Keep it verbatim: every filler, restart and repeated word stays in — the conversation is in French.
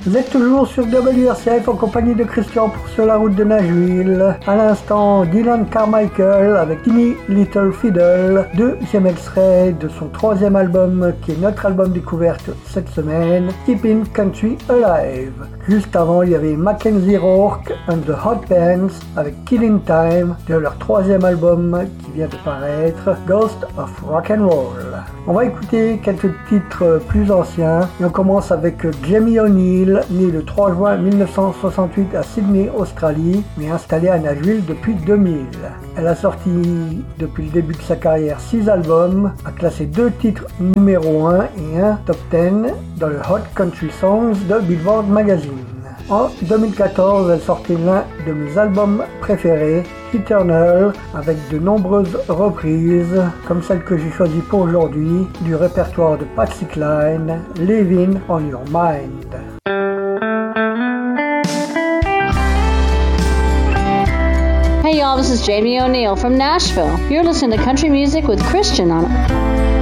Vous êtes toujours sur W R C F en compagnie de Christian pour Sur la route de Nashville. À l'instant, Dylan Carmichael avec Teeny Little Fiddle, deuxième extrait de son troisième album qui est notre album découverte cette semaine, Keeping Country Alive. Juste avant, il y avait Mackenzie Rourke and the Hot Pants avec Killing Time de leur troisième album qui vient de paraître, Ghost of Rock and Roll. On va écouter quelques titres plus anciens et on commence avec Jamie O'Neill, née le trois juin mille neuf cent soixante-huit à Sydney, Australie, mais installée à Nashville depuis deux mille. Elle a sorti depuis le début de sa carrière six albums, a classé deux titres numéro un et un top dix dans le Hot Country Songs de Billboard Magazine. En deux mille quatorze, elle sortait l'un de mes albums préférés, Eternal, avec de nombreuses reprises, comme celle que j'ai choisie pour aujourd'hui, du répertoire de Patsy Cline, Living on Your Mind. Hey y'all, this is Jamie O'Neill from Nashville. You're listening to Country Music with Christian on it.